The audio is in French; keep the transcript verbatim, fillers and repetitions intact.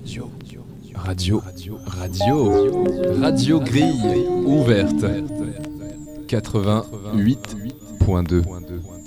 Radio, radio, radio grille ouverte. quatre-vingt-huit point deux.